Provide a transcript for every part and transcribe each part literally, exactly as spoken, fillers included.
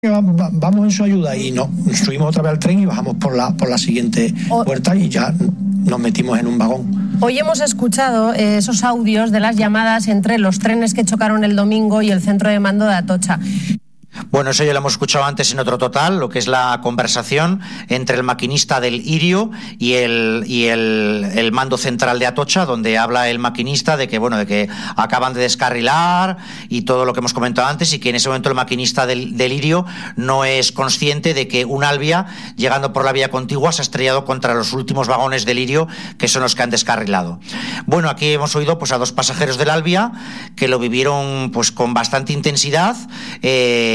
Vamos en su ayuda y no, subimos otra vez al tren y bajamos por la, por la siguiente puerta y ya nos metimos en un vagón. Hoy hemos escuchado eh, esos audios de las llamadas entre los trenes que chocaron el domingo y el centro de mando de Atocha. Bueno, eso ya lo hemos escuchado antes en otro total, lo que es la conversación entre el maquinista del Irio y el y el, el mando central de Atocha, donde habla el maquinista de que bueno, de que acaban de descarrilar y todo lo que hemos comentado antes, y que en ese momento el maquinista del, del Irio no es consciente de que un Alvia, llegando por la vía contigua, se ha estrellado contra los últimos vagones del Irio, que son los que han descarrilado. Bueno, aquí hemos oído pues a dos pasajeros del Alvia que lo vivieron pues con bastante intensidad, eh,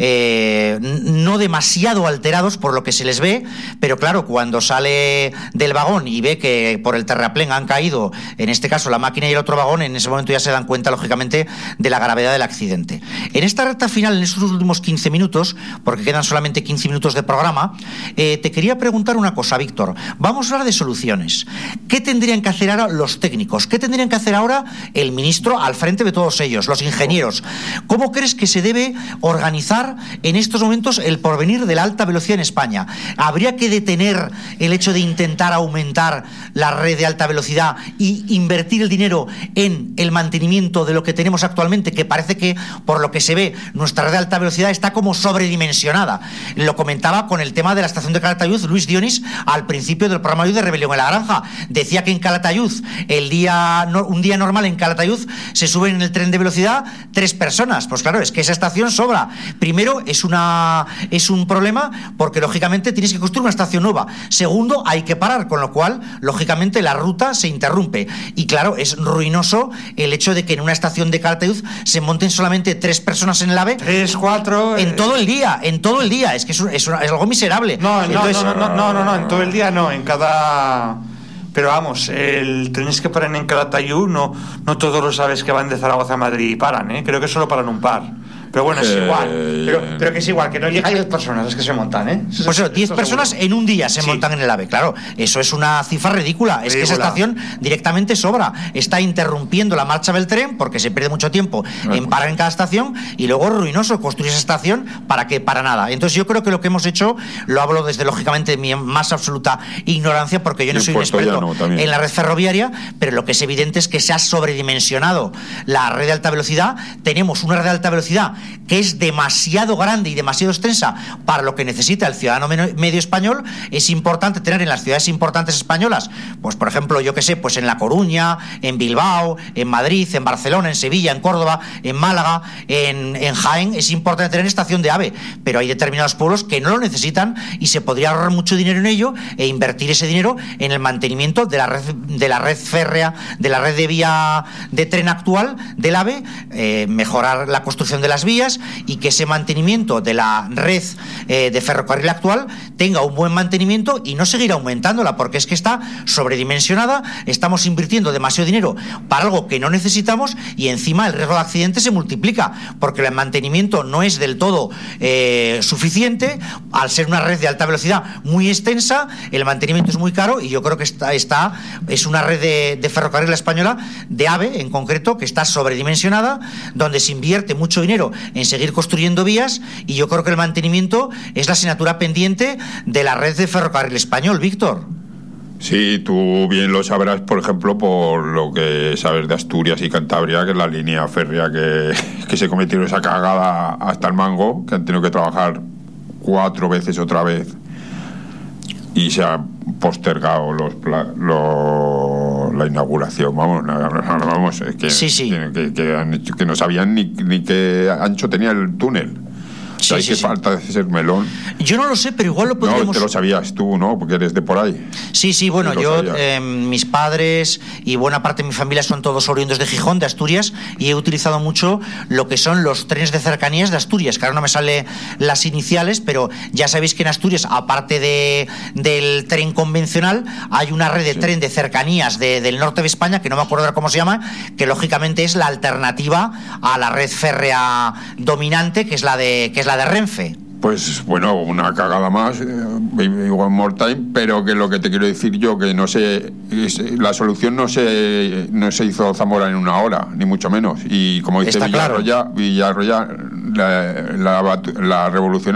Eh, no demasiado alterados por lo que se les ve, pero claro, cuando sale del vagón y ve que por el terraplén han caído, en este caso la máquina y el otro vagón, en ese momento ya se dan cuenta lógicamente de la gravedad del accidente. En esta recta final, en esos últimos quince minutos, porque quedan solamente quince minutos de programa, eh, te quería preguntar una cosa, Víctor. Vamos a hablar de soluciones. ¿Qué tendrían que hacer ahora los técnicos? ¿Qué tendrían que hacer ahora el ministro al frente de todos ellos, los ingenieros? ¿Cómo crees que se debe organizar organizar en estos momentos el porvenir de la alta velocidad en España? ¿Habría que detener el hecho de intentar aumentar la red de alta velocidad y invertir el dinero en el mantenimiento de lo que tenemos actualmente, que parece que, por lo que se ve, nuestra red de alta velocidad está como sobredimensionada? Lo comentaba con el tema de la estación de Calatayud Luis Dionis al principio del programa de Rebelión en la Granja. Decía que en Calatayud, el día, un día normal en Calatayud, se suben en el tren de velocidad tres personas. Pues claro, es que esa estación sobra. Primero, es una es un problema porque lógicamente tienes que construir una estación nueva. Segundo, hay que parar, con lo cual lógicamente la ruta se interrumpe. Y claro, es ruinoso el hecho de que en una estación de Calatayud se monten solamente tres personas en el AVE. Tres, cuatro... En eh... todo el día, en todo el día. Es que es, es, una, es algo miserable. No, no, Entonces, no, no, no, no, no, en todo el día no, en cada... Pero vamos, el trenes que paran en Calatayud, no, no todos los aves que van de Zaragoza a Madrid paran, ¿eh? Creo que solo paran un par. Pero bueno, es eh, igual. Pero, pero que es igual, que no llega a diez personas las que se montan, ¿eh? Eso, pues eso, diez personas seguro. En un día se sí. montan en el AVE. Claro, eso es una cifra ridícula. ridícula. Es que esa estación directamente sobra. Está interrumpiendo la marcha del tren porque se pierde mucho tiempo no, en parar en cada estación, y luego es ruinoso construir esa estación para que para nada. Entonces yo creo que lo que hemos hecho, lo hablo desde lógicamente mi más absoluta ignorancia, porque yo no soy un experto no, en la red ferroviaria, pero lo que es evidente es que se ha sobredimensionado la red de alta velocidad. Tenemos una red de alta velocidad que es demasiado grande y demasiado extensa para lo que necesita el ciudadano medio español. Es importante tener en las ciudades importantes españolas, pues por ejemplo, yo que sé, pues en La Coruña, en Bilbao, en Madrid, en Barcelona, en Sevilla, en Córdoba, en Málaga, en, en Jaén, es importante tener estación de AVE, pero hay determinados pueblos que no lo necesitan y se podría ahorrar mucho dinero en ello e invertir ese dinero en el mantenimiento de la red, de la red férrea, de la red de vía de tren actual del AVE, eh, mejorar la construcción de las vías y que ese mantenimiento de la red eh, de ferrocarril actual tenga un buen mantenimiento y no seguir aumentándola, porque es que está sobredimensionada. Estamos invirtiendo demasiado dinero para algo que no necesitamos y encima el riesgo de accidente se multiplica porque el mantenimiento no es del todo eh, suficiente. Al ser una red de alta velocidad muy extensa, el mantenimiento es muy caro, y yo creo que está, está es una red de, de ferrocarril española, de AVE en concreto, que está sobredimensionada, donde se invierte mucho dinero en seguir construyendo vías, y yo creo que el mantenimiento es la asignatura pendiente de la red de ferrocarril español. Víctor. Sí, tú bien lo sabrás, por ejemplo, por lo que sabes de Asturias y Cantabria, que es la línea férrea que, que se cometieron esa cagada hasta el mango, que han tenido que trabajar cuatro veces otra vez y se ha postergado los, los la inauguración. Vamos, vamos, es que, sí, sí. que, que, han hecho, que no sabían ni, ni qué ancho tenía el túnel. Sí, hay sí, que sí. falta de ser melón. Yo no lo sé, pero igual lo podríamos... No, te lo sabías tú, ¿no? Porque eres de por ahí. Sí, sí, bueno, yo, eh, mis padres y buena parte de mi familia son todos oriundos de Gijón, de Asturias, y he utilizado mucho lo que son los trenes de cercanías de Asturias, que ahora no me salen las iniciales, pero ya sabéis que en Asturias, aparte de, del tren convencional, hay una red de sí. tren de cercanías de, del norte de España, que no me acuerdo cómo se llama, que lógicamente es la alternativa a la red férrea dominante, que es la de que es la de Renfe. Pues bueno, una cagada más, eh, one more time, pero que lo que te quiero decir yo, que no sé, es, la solución no se no se hizo Zamora en una hora, ni mucho menos. Y como dice Villarroya, claro. Villarroya, la, la, la revolución